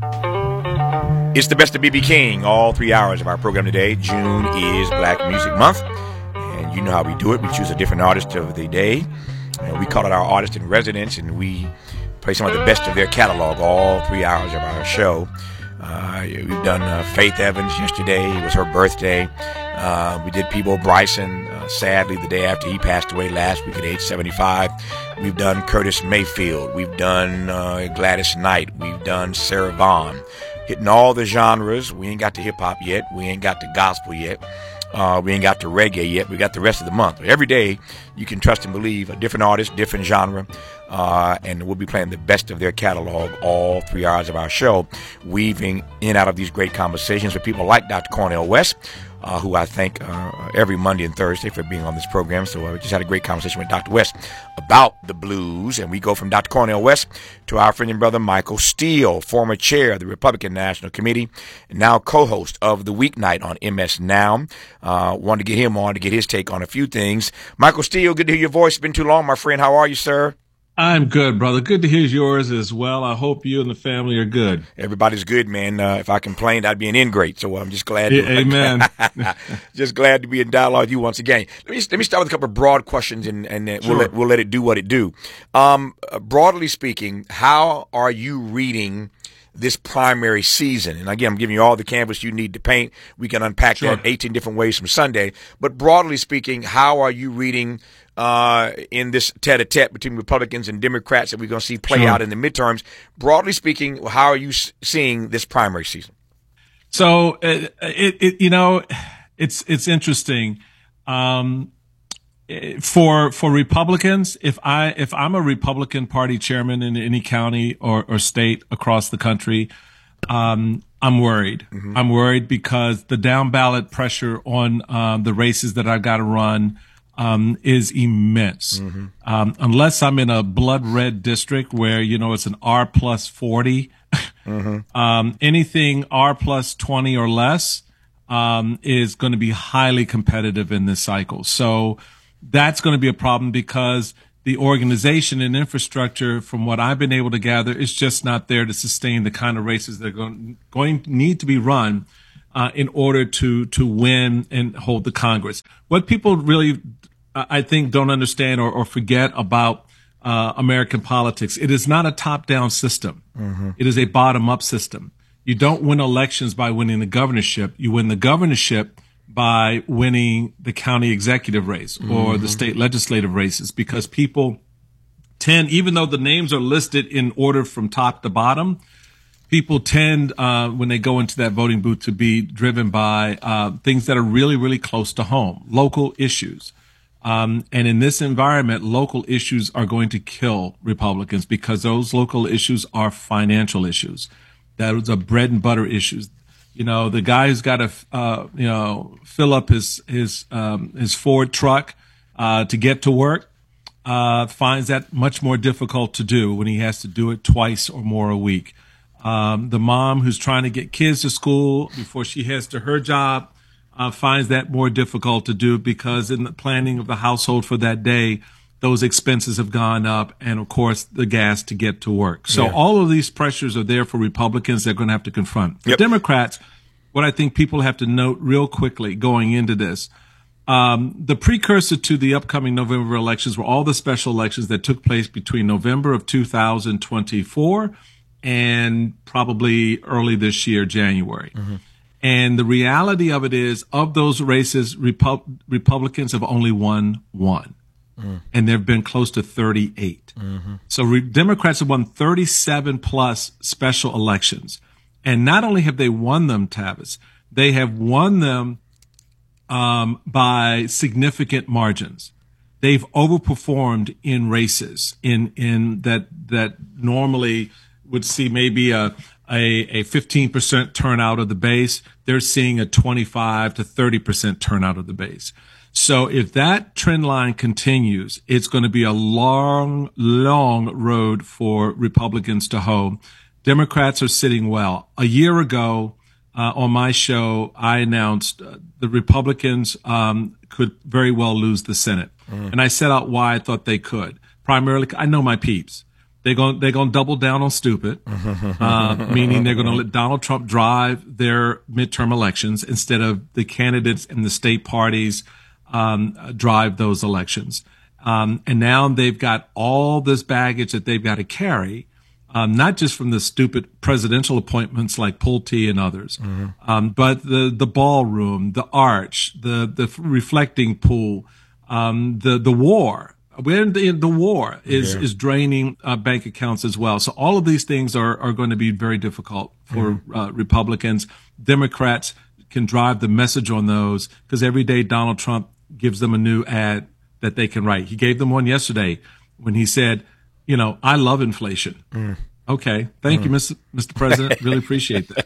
It's the best of B.B. King, all 3 hours of our program today. June is Black Music Month, and you know how we do it. We choose a different artist of the day, and we call it our artist in residence, and we play some of the best of their catalog all 3 hours of our show. We've done Faith Evans yesterday. It was her birthday. We did Peabo Bryson, sadly, the day after he passed away last week at age 75. We've done Curtis Mayfield. We've done Gladys Knight. We've done Sarah Vaughan. Hitting all the genres. We ain't got to hip-hop yet. We ain't got to gospel yet. We ain't got to reggae yet. We got the rest of the month. Every day, you can trust and believe a different artist, different genre, and we'll be playing the best of their catalog all 3 hours of our show, weaving in and out of these great conversations with people like Dr. Cornel West, who I thank every Monday and Thursday for being on this program. So we just had a great conversation with Dr. West about the blues, and we go from Dr. Cornel West to our friend and brother Michael Steele, former chair of the Republican National Committee, and now co-host of The Weeknight on MS Now. Wanted to get him on to get his take on a few things. Michael Steele, good to hear your voice. It's been too long, my friend. How are you, sir? I'm good, brother. Good to hear yours as well. I hope you and the family are good. Everybody's good, man. If I complained, I'd be an ingrate. So I'm just glad. Amen. Just glad to be in dialogue with you once again. Let me start with a couple of broad questions, and sure. we'll let it do what it do. Broadly speaking, how are you reading this primary season? And again, I'm giving you all the canvas you need to paint. We can unpack that 18 different ways from Sunday. But broadly speaking, how are you reading in this tete-a-tete between Republicans and Democrats that we're going to see play out in the midterms? Broadly speaking, how are you seeing this primary season? So it's interesting. For Republicans, if I'm a Republican Party chairman in any county or state across the country, I'm worried. Mm-hmm. I'm worried because the down ballot pressure on the races that I've got to run is immense. Mm-hmm. Unless I'm in a blood red district where, it's an R plus 40, mm-hmm. Anything R plus 20 or less, is going to be highly competitive in this cycle. So that's going to be a problem because the organization and infrastructure, from what I've been able to gather, is just not there to sustain the kind of races that are going to need to be run in order to win and hold the Congress. What people really, I think, don't understand or forget about American politics, it is not a top-down system. Mm-hmm. It is a bottom-up system. You don't win elections by winning the governorship. You win the governorship by winning the county executive race or mm-hmm. the state legislative races, because people tend, even though the names are listed in order from top to bottom, people tend, when they go into that voting booth, to be driven by things that are really, really close to home, local issues. And in this environment, local issues are going to kill Republicans because those local issues are financial issues. Those are bread and butter issues. The guy who's got to, fill up his Ford truck, to get to work, finds that much more difficult to do when he has to do it twice or more a week. The mom who's trying to get kids to school before she heads to her job, finds that more difficult to do because in the planning of the household for that day, those expenses have gone up, and of course the gas to get to work. So all of these pressures are there for Republicans they're going to have to confront. For Democrats, what I think people have to note real quickly going into this, the precursor to the upcoming November elections were all the special elections that took place between November of 2024 and probably early this year, January. Mm-hmm. And the reality of it is, of those races, Republicans have only won one. And there have been close to 38. Mm-hmm. So Democrats have won 37 plus special elections. And not only have they won them, Tavis, they have won them by significant margins. They've overperformed in races in that normally would see maybe a 15% turnout of the base. They're seeing a 25 to 30% turnout of the base. So if that trend line continues, it's going to be a long, long road for Republicans to hoe. Democrats are sitting well. A year ago, on my show, I announced the Republicans could very well lose the Senate. And I set out why I thought they could. Primarily, I know my peeps. They're going to double down on stupid, meaning they're going to let Donald Trump drive their midterm elections instead of the candidates and the state parties drive those elections. And now they've got all this baggage that they've got to carry, not just from the stupid presidential appointments like Pulte and others, but the ballroom, the arch, the reflecting pool, the war. We're in the war is draining bank accounts as well. So all of these things are going to be very difficult for Republicans. Democrats can drive the message on those because every day Donald Trump gives them a new ad that they can write. He gave them one yesterday when he said, I love inflation. Okay. Thank you, Mr. President. Really appreciate that.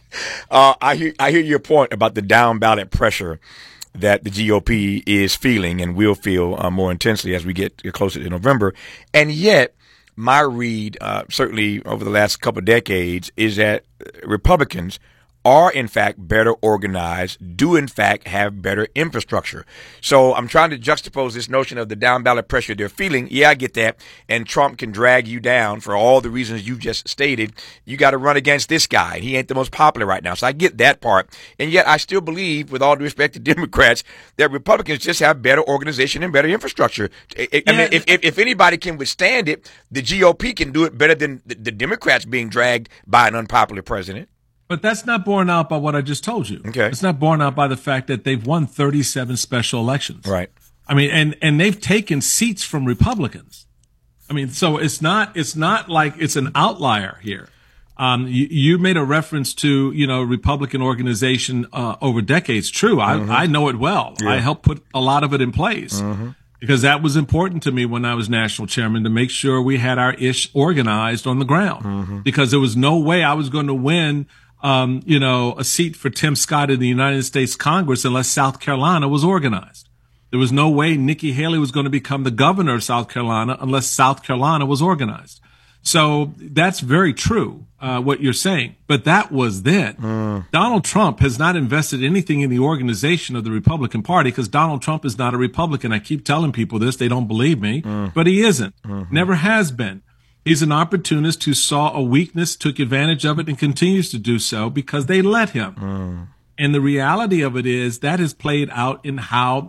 I hear your point about the down ballot pressure that the GOP is feeling and will feel more intensely as we get closer to November. And yet, my read, certainly over the last couple of decades, is that Republicans are in fact better organized, do in fact have better infrastructure. So I'm trying to juxtapose this notion of the down ballot pressure they're feeling. Yeah, I get that. And Trump can drag you down for all the reasons you just stated. You got to run against this guy. He ain't the most popular right now. So I get that part. And yet I still believe, with all due respect to Democrats, that Republicans just have better organization and better infrastructure. I mean, if anybody can withstand it, the GOP can do it better than the Democrats being dragged by an unpopular president. But that's not borne out by what I just told you. Okay. It's not borne out by the fact that they've won 37 special elections. Right. I mean, and they've taken seats from Republicans. I mean, so it's not like it's an outlier here. You made a reference to, Republican organization over decades. True. I know it well. Yeah. I helped put a lot of it in place because that was important to me when I was national chairman, to make sure we had our ish organized on the ground because there was no way I was going to win a seat for Tim Scott in the United States Congress unless South Carolina was organized. There was no way Nikki Haley was going to become the governor of South Carolina unless South Carolina was organized. So that's very true, what you're saying. But that was then. Donald Trump has not invested anything in the organization of the Republican Party because Donald Trump is not a Republican. I keep telling people this. They don't believe me, but he isn't. Never has been. He's an opportunist who saw a weakness, took advantage of it, and continues to do so because they let him. And the reality of it is that has played out in how